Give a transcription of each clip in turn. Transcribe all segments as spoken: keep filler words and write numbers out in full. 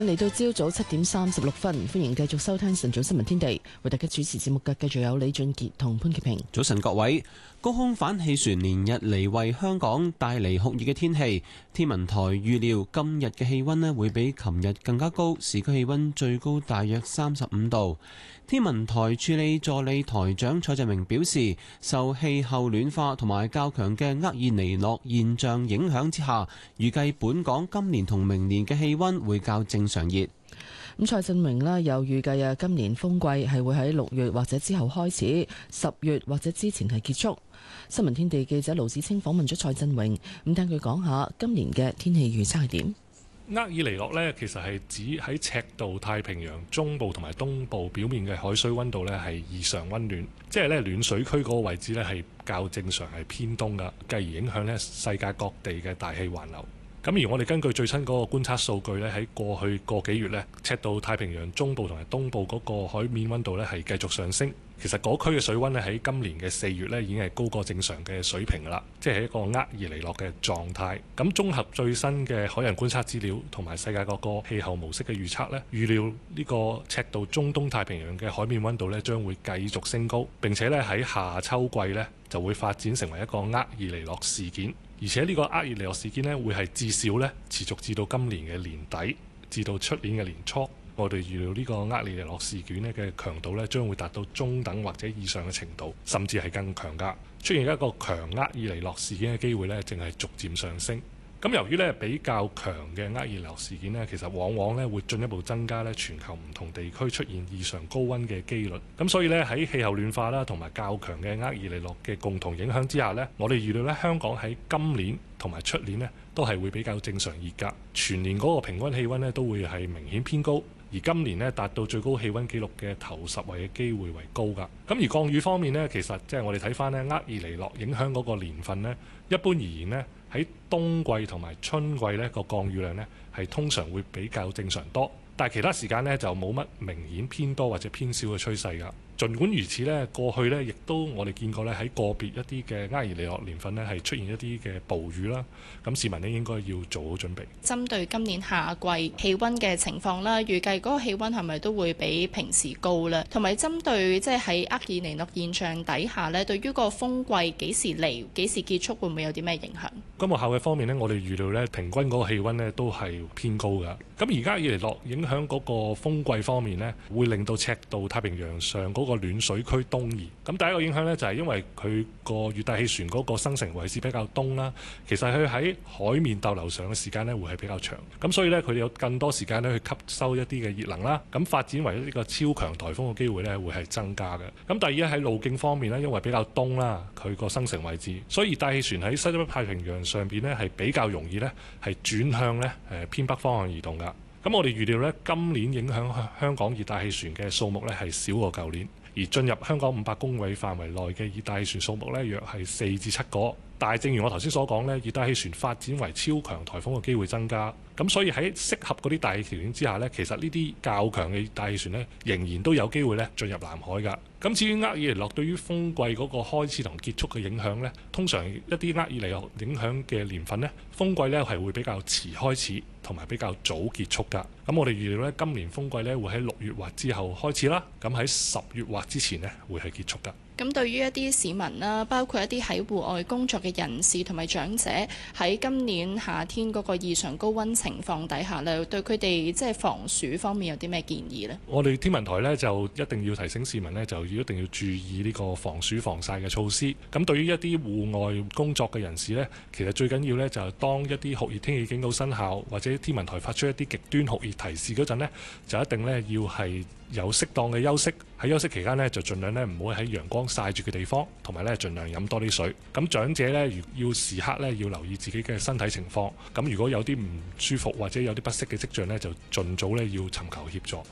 嚟到朝早七點三十六分，歡迎繼續收聽晨早新聞天地，為大家主持節目嘅繼續有李俊傑同潘潔平。 早晨各位，高空反氣旋連日嚟為香港帶嚟酷熱嘅天氣，天文台預料今日嘅氣溫咧會比琴日更加高，市區氣溫最高大約三十五度。天文台助理助理台長蔡振明表示，受氣候暖化同埋較強嘅厄爾尼諾現象影響之下，預計本港今年同明年嘅氣溫會較正常熱。 咁蔡振明呢又預計啊，今年風季係會喺六月或者之後開始，十月或者之前係結束。新聞天地記者盧子清訪問咗蔡振榮，咁聽佢講下今年嘅天氣預測係點。 厄爾尼諾呢，其實係指喺赤道太平洋中部同埋東部表面嘅海水溫度呢係異常溫暖，即係咧暖水區嗰個位置呢係較正常係偏東噶，繼而影響呢世界各地嘅大氣環流。咁而我哋根據最新嗰個觀察數據呢，喺過去個幾月呢，赤道太平洋中部同埋東部嗰個海面溫度呢係繼續上升。其實嗰區嘅水溫呢，喺今年嘅四月呢已經係高過正常嘅水平啦，即係一個厄爾尼諾嘅狀態。咁綜合最新嘅海洋觀察資料同埋世界各個氣候模式嘅預測呢，預料呢個赤道中東太平洋嘅海面溫度呢將會繼續升高，並且呢喺夏秋季呢就會發展成為一個厄爾尼諾事件。而且呢個厄爾尼諾事件呢，會係至少呢持續至到今年嘅年底，至到出年嘅年初。我哋預料呢個厄爾尼諾事件呢嘅強度呢，將會達到中等或者以上嘅程度，甚至係更強㗎。出現一個強厄爾尼諾事件嘅機會呢，正係逐漸上升。咁由於呢比較強嘅厄爾尼諾事件呢，其實往往呢會進一步增加呢全球唔同地區出現異常高溫嘅機率。咁所以呢，喺氣候暖化啦同埋較強嘅厄爾尼諾嘅共同影響之下呢，我哋預料呢香港喺今年同埋出年呢都係會比較正常熱㗎。全年嗰個平均氣溫呢都會係明顯偏高。而今年呢達到最高氣溫紀錄嘅頭十位嘅機會為高㗎。咁而降雨方面呢，其實即係我哋睇翻呢厄爾尼諾影響嗰個年份呢，一般而言呢，喺冬季同埋春季呢個降雨量呢係通常會比較正常多，但係其他時間呢就冇乜明顯偏多或者偏少嘅趨勢㗎。儘管如此呢，過去呢亦都我哋見過呢喺個別一啲嘅厄爾尼諾年份呢係出現一啲嘅暴雨啦。咁市民呢應該要做好準備。 針對今年夏季氣温嘅情況啦，預計嗰個氣温係咪都會比平時高呢？同埋針對即係喺厄爾尼諾現象底下呢，對於個風季幾時嚟、幾時結束，會唔會有啲咩影響？ 今日夏季方面呢，我哋預料呢平均嗰個氣温呢都係偏高㗎。咁而家厄爾尼諾影響嗰個風季方面呢，會令到赤道太平洋上嗰個暖水區東移。咁第一個影響呢，就係因為佢個熱帶氣旋嗰個生成位置比較東啦，其實佢喺海面逗留上嘅時間呢會係比較長，咁所以呢，佢哋有更多時間呢去吸收一啲嘅熱能啦，咁發展為呢個超強颱風嘅機會呢會係增加嘅。咁第二喺路徑方面呢，因為比較東啦，佢個生成位置，所以熱帶氣旋喺西北太平洋上邊呢係比較容易呢係轉向呢誒偏北方向移動㗎。咁我哋預料呢，今年影響香港熱帶氣旋嘅數目呢係少過舊年，而進入香港五百公里範圍內嘅熱帶氣旋數目呢，約係四至七個。但係正如我頭先所講呢，熱帶氣旋發展為超強颱風嘅機會增加，咁所以喺適合嗰啲大氣條件之下呢，其實呢啲較強嘅熱帶氣旋呢，仍然都有機會呢進入南海㗎。咁至於厄爾尼諾對於風季嗰個開始同結束嘅影響呢，通常一啲厄爾尼諾影響嘅年份呢，風季呢係會比較遲開始，同埋比較早結束㗎。咁我哋預料呢，今年風季呢會喺六月或之後開始啦，咁喺十月或之前呢會係結束㗎。 咁對於一啲市民啦，包括一啲喺戶外工作嘅人士同埋長者，喺今年夏天嗰個異常高溫情況底下咧，對佢哋即係防暑方面有啲咩建議呢？ 我哋天文台呢就一定要提醒市民呢，就要一定要注意呢個防暑防曬嘅措施。咁對於一啲戶外工作嘅人士呢，其實最緊要呢就係當一啲酷熱天氣警告生效，或者天文台發出一啲極端酷熱提示嗰陣呢，就一定呢要係有適當嘅休息。喺休息期間呢，就盡量呢唔好喺陽光曬住嘅地方，同埋呢盡量飲多啲水。咁長者呢，如要時刻呢要留意自己嘅身體情況。咁如果有啲唔舒服或者有啲不適嘅跡象呢，就盡早呢要尋求協助。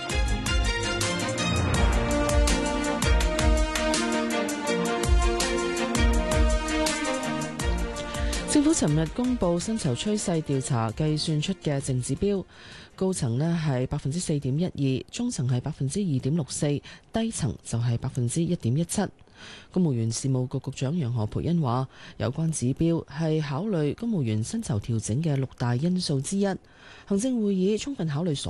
政府尋日公布薪酬趨勢調查計算出嘅淨指標，高層呢係百分之四點一二，中層係百分之二點六四，低層就係百分之一點一七。 公務員事務局局長楊何蓓茵話：有關指標係考慮公務員薪酬調整嘅六大因素之一。行政會議充分考慮所